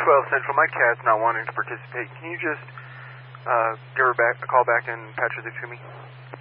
12 Central. My cat's not wanting to participate. Can you just give her a call back and patch her through to me?